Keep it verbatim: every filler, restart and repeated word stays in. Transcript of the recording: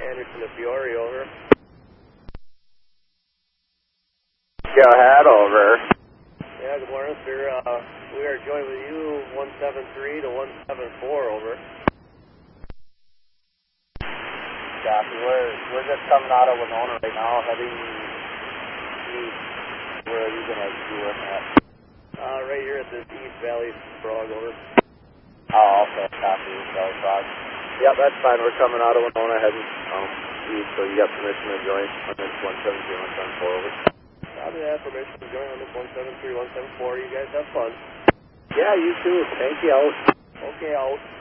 Anderson to Fiore, over. Go ahead, over. Yeah, good morning, sir. Uh, we are joined with you, one seven three to one seven four, over. Copy. We're, we're just coming out of Winona right now, heading east. Where are you going to be working at? Uh, right here at this East Valley Frog, over. Oh, okay. Copy. Valley Frog. Yep, that's fine. We're coming out of Winona, heading um, east, so you got permission to join on this one seven three, one seven four, over. Copy that. Permission to join on this one seven three, one seven four. You guys have fun. Yeah, you too. Thank you. Okay, out.